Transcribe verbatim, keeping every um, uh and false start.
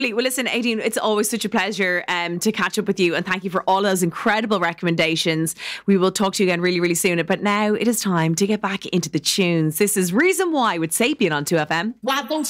Well, listen, Aideen, it's always such a pleasure um, to catch up with you, and thank you for all those incredible recommendations. We will talk to you again really, really soon. But now it is time to get back into the tunes. This is Reason Why with Sapien on two F M. Why don't